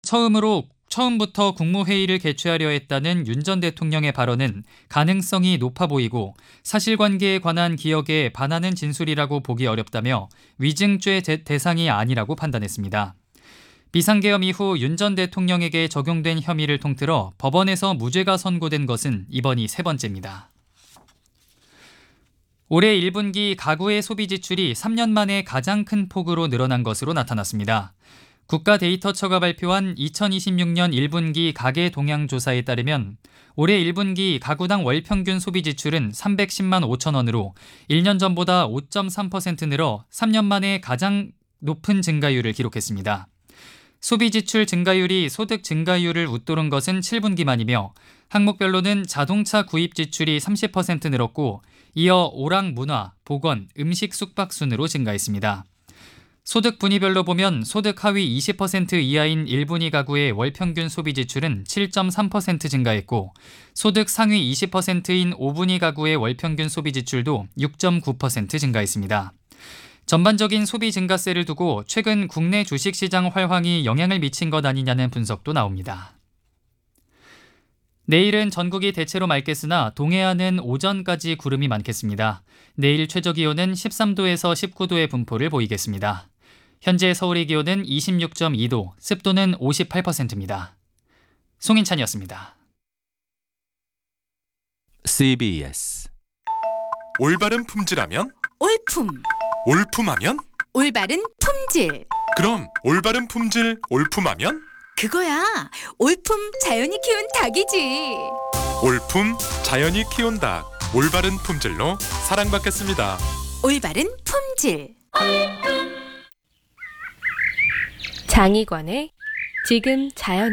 처음부터 국무회의를 개최하려 했다는 윤 전 대통령의 발언은 가능성이 높아 보이고 사실관계에 관한 기억에 반하는 진술이라고 보기 어렵다며 위증죄 대상이 아니라고 판단했습니다. 비상계엄 이후 윤 전 대통령에게 적용된 혐의를 통틀어 법원에서 무죄가 선고된 것은 이번이 세 번째입니다. 올해 1분기 가구의 소비 지출이 3년 만에 가장 큰 폭으로 늘어난 것으로 나타났습니다. 국가데이터처가 발표한 2026년 1분기 가계 동향 조사에 따르면 올해 1분기 가구당 월 평균 소비 지출은 310만 5천 원으로 1년 전보다 5.3% 늘어 3년 만에 가장 높은 증가율을 기록했습니다. 소비 지출 증가율이 소득 증가율을 웃도른 것은 7분기만이며 항목별로는 자동차 구입 지출이 30% 늘었고 이어 오락 문화, 보건, 음식 숙박 순으로 증가했습니다. 소득 분위별로 보면 소득 하위 20% 이하인 1분위 가구의 월 평균 소비 지출은 7.3% 증가했고 소득 상위 20%인 5분위 가구의 월 평균 소비 지출도 6.9% 증가했습니다. 전반적인 소비 증가세를 두고 최근 국내 주식시장 활황이 영향을 미친 것 아니냐는 분석도 나옵니다. 내일은 전국이 대체로 맑겠으나 동해안은 오전까지 구름이 많겠습니다. 내일 최저기온은 13도에서 19도의 분포를 보이겠습니다. 현재 서울의 기온은 26.2도, 습도는 58%입니다. 송인찬이었습니다. CBS 올바른 품질하면? 올품. 올품하면? 올바른 품질. 그럼 올바른 품질 올품하면? 그거야. 올품 자연이 키운 닭이지. 올품 자연이 키운 닭. 올바른 품질로 사랑받겠습니다. 올바른 품질. 장희관의 지금 자연은.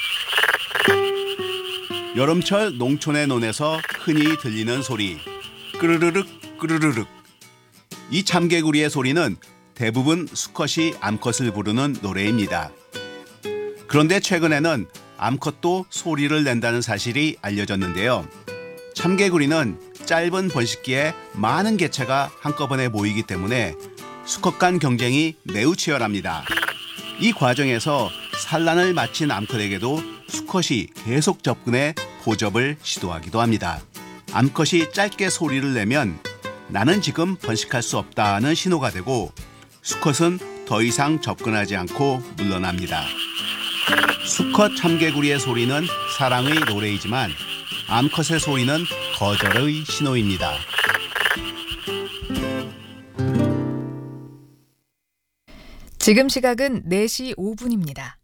여름철 농촌의 논에서 흔히 들리는 소리, 끄르르륵 끄르르륵. 이 참개구리의 소리는 대부분 수컷이 암컷을 부르는 노래입니다. 그런데 최근에는 암컷도 소리를 낸다는 사실이 알려졌는데요. 참개구리는 짧은 번식기에 많은 개체가 한꺼번에 모이기 때문에 수컷 간 경쟁이 매우 치열합니다. 이 과정에서 산란을 마친 암컷에게도 수컷이 계속 접근해 포접을 시도하기도 합니다. 암컷이 짧게 소리를 내면 나는 지금 번식할 수 없다는 신호가 되고 수컷은 더 이상 접근하지 않고 물러납니다. 수컷 참개구리의 소리는 사랑의 노래이지만 암컷의 소리는 거절의 신호입니다. 지금 시각은 4시 5분입니다.